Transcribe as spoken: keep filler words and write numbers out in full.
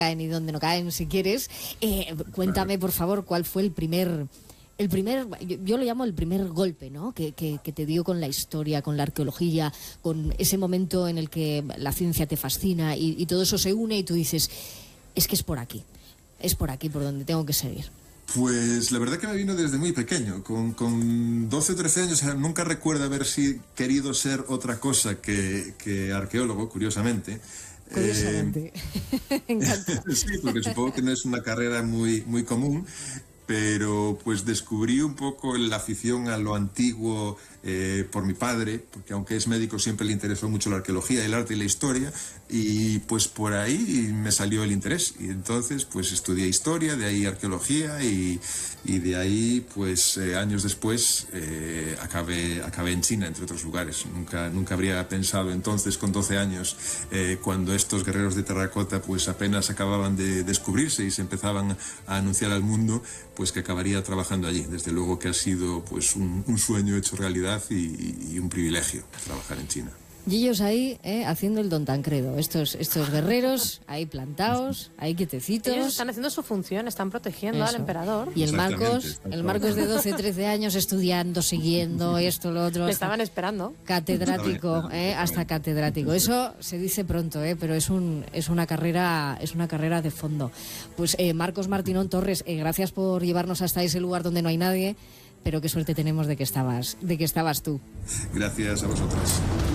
caen y donde no caen, si quieres. Eh, cuéntame, por favor, cuál fue el primer... El primer, yo, yo lo llamo el primer golpe, ¿no? Que, que, que te dio con la historia, con la arqueología, con ese momento en el que la ciencia te fascina y, y todo eso se une y tú dices, es que es por aquí, es por aquí por donde tengo que seguir. Pues la verdad que me vino desde muy pequeño, con, con doce o trece años, o sea, nunca recuerdo haber si, querido ser otra cosa que, que arqueólogo, curiosamente. Curiosamente, eh, me encanta. Sí, porque supongo que no es una carrera muy, muy común, pero pues descubrí un poco la afición a lo antiguo eh, por mi padre, porque aunque es médico siempre le interesó mucho la arqueología, el arte y la historia, y pues por ahí me salió el interés, y entonces pues estudié historia, de ahí arqueología, y, y de ahí pues eh, años después eh, acabé, acabé en China, entre otros lugares. Nunca, nunca habría pensado entonces, con doce años, eh, cuando estos guerreros de terracota pues apenas acababan de descubrirse y se empezaban a anunciar al mundo, pues que acabaría trabajando allí. Desde luego que ha sido pues un, un sueño hecho realidad y, y un privilegio trabajar en China. Y ellos ahí, eh, haciendo el don Tancredo, estos, estos guerreros ahí plantados, ahí quietecitos. Ellos están haciendo su función, están protegiendo Eso. al emperador. Y el Marcos, el Marcos de doce, trece años estudiando, siguiendo esto, lo otro. Le estaban esperando. Catedrático, eh, hasta catedrático. Eso se dice pronto, eh, pero es un es una carrera es una carrera de fondo. Pues eh, Marcos Martinón Torres, eh, gracias por llevarnos hasta ese lugar donde no hay nadie, pero qué suerte tenemos de que estabas de que estabas tú. Gracias a vosotras.